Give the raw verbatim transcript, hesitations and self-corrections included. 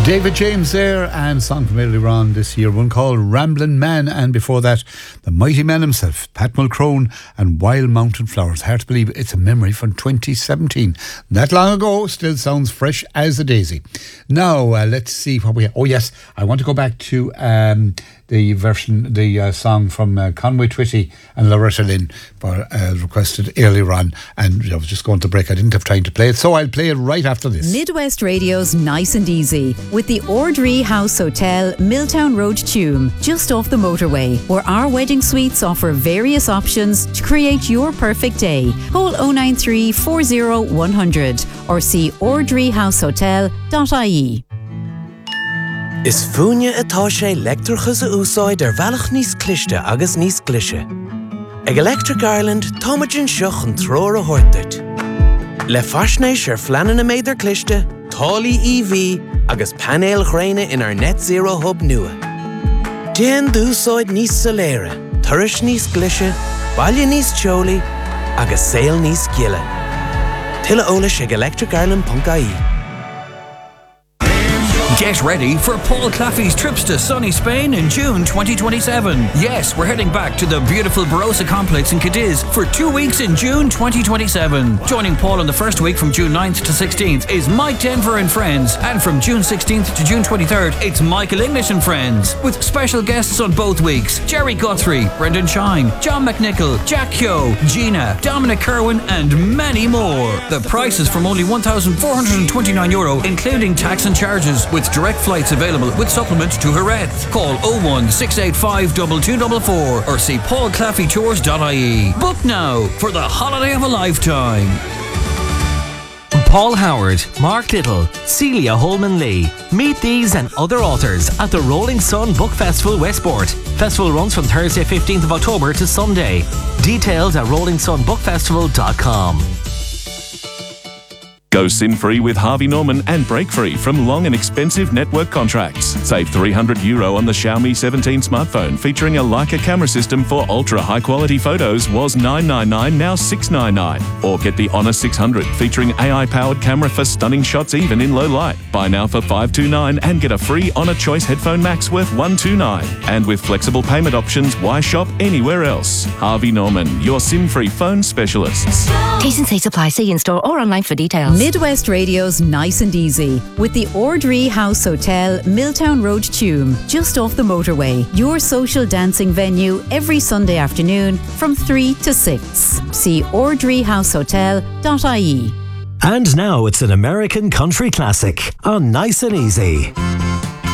David James there, and song from earlier on this year, one called Ramblin' Man, and before that, the mighty man himself, Pat Mulcrone and Wild Mountain Flowers. Hard to believe it's a memory from twenty seventeen. That long ago, still sounds fresh as a daisy. Now, uh, let's see what we have. Oh yes, I want to go back to um, the version, the uh, song from uh, Conway Twitty and Loretta Lynn, for, uh, requested earlier on, and I was just going to break. I didn't have time to play it, so I'll play it right after this. Midwest Radio's Nice and Easy with the Ordree House Hotel, Milltown Road, Tuam, just off the motorway, where our wedding suites offer various options to create your perfect day. Call oh nine three, four oh, one hundred or see ordree house hotel dot I E. Is fúine atá sé leictreachas a úsáid ar bhealach níos cliste agus níos glise. Ag Electric Ireland, táimeann seach an tróir a thuirteart. Le faisnéis ar fleanan na méidir cliste, tálaí E V agus panéil chréine in our net zero hub nua. Déan d'úsáid níos soléire, turais níos glise, baile níos teolaí agus saol níos giile. Tuilleadh eolais ag electric ireland dot I E. Get ready for Paul Claffey's trips to sunny Spain in June twenty twenty-seven. Yes, we're heading back to the beautiful Barossa complex in Cadiz for two weeks in June twenty twenty-seven. Joining Paul on the first week from June ninth to sixteenth is Mike Denver and Friends, and from June sixteenth to June twenty-third it's Michael English and Friends, with special guests on both weeks: Jerry Guthrie, Brendan Shine, John McNichol, Jack Kyo, Gina, Dominic Kerwin and many more. The price is from only one thousand four hundred twenty-nine euro, including tax and charges, with direct flights available with supplement to Jerez. Call oh one, six eight five, two two four four or see paul claffey tours dot I E. Book now for the holiday of a lifetime. Paul Howard, Mark Little, Celia Holman-Lee. Meet these and other authors at the Rolling Sun Book Festival Westport. Festival runs from Thursday fifteenth of October to Sunday. Details at rolling sun book festival dot com. Go sin-free with Harvey Norman and break free from long and expensive network contracts. Save three hundred euro on the Xiaomi seventeen smartphone featuring a Leica camera system for ultra-high-quality photos was nine ninety-nine, now six ninety-nine. Or get the Honor six hundred featuring A I-powered camera for stunning shots even in low light. Buy now for five twenty-nine and get a free Honor Choice Headphone Max worth one twenty-nine. And with flexible payment options, why shop anywhere else? Harvey Norman, your sin-free phone specialists. T's and C's apply. See in-store or online for details. Midwest Radio's Nice and Easy with the Ordree House Hotel, Milltown Road, Tuam, just off the motorway. Your social dancing venue every Sunday afternoon from three to six. See ordree house hotel dot I E. And now it's an American country classic on Nice and Easy.